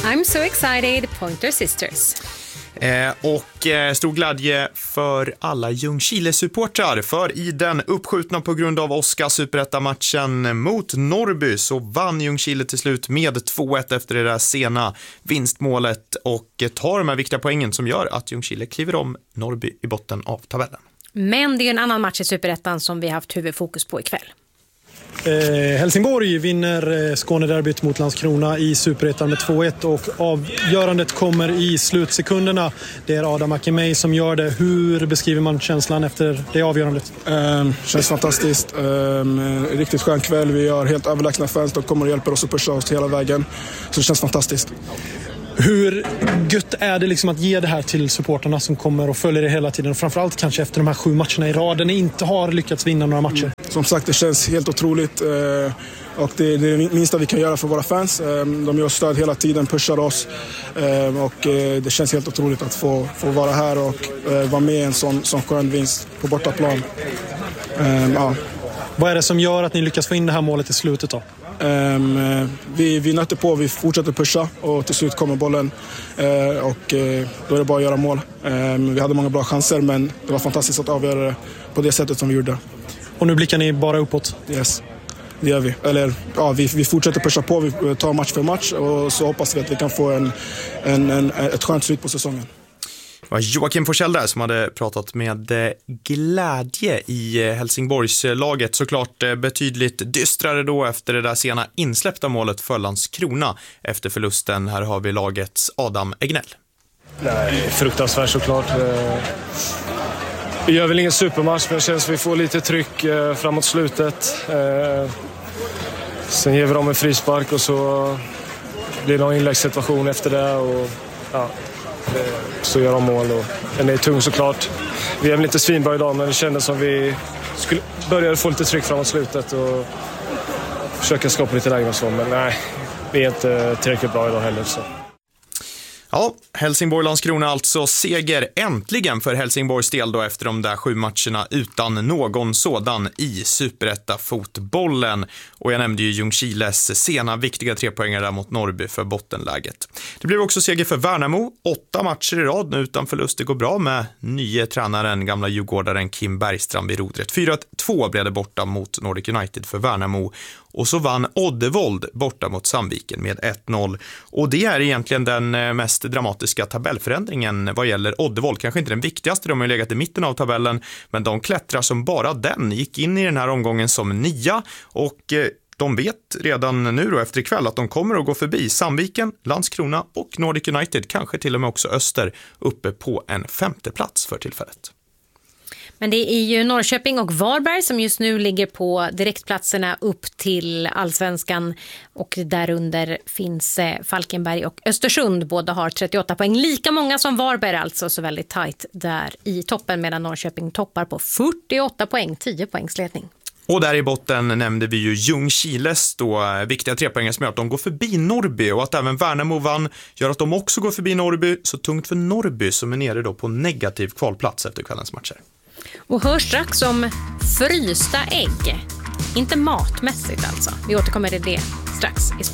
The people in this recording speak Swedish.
I'm so excited, Pointer Sisters. Stor glädje för alla Ljungskile-supportrar, för i den uppskjutna på grund av Oskar-superetta-matchen mot Norrby så vann Ljungskile till slut med 2-1 efter det där sena vinstmålet och tar de här viktiga poängen som gör att Ljungskile kliver om Norrby i botten av tabellen. Men det är en annan match i superettan som vi har haft huvudfokus på ikväll. Helsingborg vinner Skånederbyt mot Landskrona i superettan med 2-1 och avgörandet kommer i slutsekunderna. Det är Adam Akimei som gör det. Hur beskriver man känslan efter det avgörandet? Känns fantastiskt. Riktigt skön kväll. Vi har helt överlägsna fans. De kommer och hjälper oss att pusha oss hela vägen. Så det känns fantastiskt. Hur gött är det liksom att ge det här till supporterna som kommer och följer det hela tiden? Och framförallt kanske efter de här 7 matcherna i raden ni inte har lyckats vinna några matcher. Som sagt, det känns helt otroligt. Och det är det minsta vi kan göra för våra fans. De gör stöd hela tiden, pushar oss. Och det känns helt otroligt att få vara här och vara med i en sån skön vinst på bortaplan. Ja. Vad är det som gör att ni lyckas få in det här målet i slutet då? Vi nötte på, vi fortsätter pusha och till slut kommer bollen och då är det bara att göra mål. Vi hade många bra chanser men det var fantastiskt att avgöra det på det sättet som vi gjorde. Och nu blickar ni bara uppåt? Yes, det gör vi. Eller, ja, vi fortsätter pusha på, vi tar match för match och så hoppas vi att vi kan få ett skönt slut på säsongen. Det var Joakim Forsell där som hade pratat med glädje i Helsingborgslaget. Såklart betydligt dystrare då efter det där sena insläppta målet för Landskrona efter förlusten. Här har vi lagets Adam Egnell. Nej, fruktansvärt såklart. Vi gör väl ingen supermatch men det känns att vi får lite tryck framåt slutet. Sen ger vi dem en frispark och så blir det någon inläggssituation efter det och ja. Så gör de mål och den är tung såklart. Vi är väl inte svinbra idag men det kändes som vi skulle börja få lite tryck framåt slutet och försöka skapa lite lägen och så. Men nej, vi är inte tillräckligt bra idag heller så. Ja, Helsingborg-Landskrona alltså seger äntligen för Helsingborgs del då efter de där 7 matcherna utan någon sådan i superetta-fotbollen. Och jag nämnde ju Ljungskiles sena viktiga 3-poängare där mot Norrby för bottenläget. Det blev också seger för Värnamo, 8 matcher i rad nu utan förlust. Det går bra med nye tränaren, gamla djurgårdaren Kim Bergstrand vid rodret. 4-2 blev det borta mot Nordic United för Värnamo. Och så vann Oddevold borta mot Sandviken med 1-0. Och det är egentligen den mest dramatiska tabellförändringen vad gäller Oddevold. Kanske inte den viktigaste, de har legat i mitten av tabellen. Men de klättrar som bara den. Gick in i den här omgången som 9 och de vet redan nu då efter ikväll att de kommer att gå förbi Sandviken, Landskrona och Nordic United. Kanske till och med också Öster uppe på en 5:e plats för tillfället. Men det är ju Norrköping och Varberg som just nu ligger på direktplatserna upp till Allsvenskan och därunder finns Falkenberg och Östersund. Båda har 38 poäng, lika många som Varberg alltså, så väldigt tajt där i toppen medan Norrköping toppar på 48 poäng, 10 poängs ledning. Och där i botten nämnde vi ju Ljungskiles då viktiga 3-poängare som gör att de går förbi Norrby och att även Värnamo vann gör att de också går förbi Norrby. Så tungt för Norrby som är nere då på negativ kvalplats efter kvällens matcher. Och hör strax om frysta ägg. Inte matmässigt alltså. Vi återkommer till det strax i